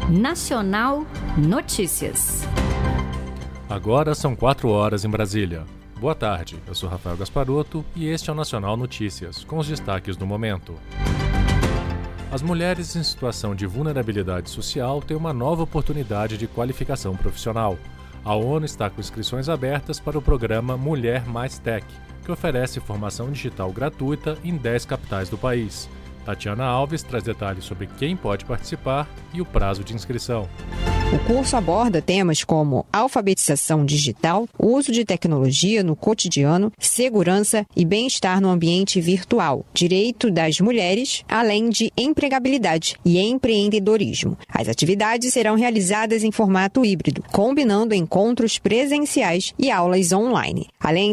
Nacional Notícias. Agora são 4 horas em Brasília. Boa tarde, eu sou Rafael Gasparotto e este é o Nacional Notícias, com os destaques do momento. As mulheres em situação de vulnerabilidade social têm uma nova oportunidade de qualificação profissional. A ONU está com inscrições abertas para o programa Mulher Mais Tech, que oferece formação digital gratuita em 10 capitais do país. Tatiana Alves traz detalhes sobre quem pode participar e o prazo de inscrição. O curso aborda temas como alfabetização digital, uso de tecnologia no cotidiano, segurança e bem-estar no ambiente virtual, direito das mulheres, além de empregabilidade e empreendedorismo. As atividades serão realizadas em formato híbrido, combinando encontros presenciais e aulas online. Além